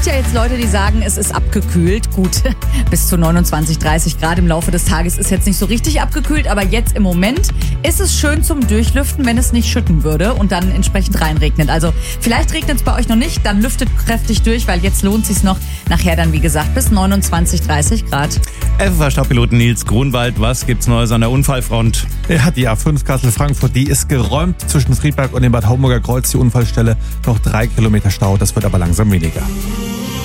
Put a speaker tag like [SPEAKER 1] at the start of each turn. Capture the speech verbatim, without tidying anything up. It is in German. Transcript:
[SPEAKER 1] ja jetzt Leute, die sagen, es ist abgekühlt. Gut, bis zu neunundzwanzig, dreißig Grad im Laufe des Tages ist jetzt nicht so richtig abgekühlt, aber jetzt im Moment ist es schön zum Durchlüften, wenn es nicht schütten würde und dann entsprechend reinregnet. Also vielleicht regnet es bei euch noch nicht, dann lüftet kräftig durch, weil jetzt lohnt es sich noch. Nachher dann, wie gesagt, bis neunundzwanzig, dreißig Grad.
[SPEAKER 2] F F A-Stadtpiloten Nils Grunwald, was gibt's Neues an der Unfallfront?
[SPEAKER 3] Ja, die A fünf Kassel-Frankfurt, die ist geräumt zwischen Friedberg und dem Bad Homburger Kreuz, die Unfallstelle. Noch drei Kilometer Stau, das wird aber langsam weniger.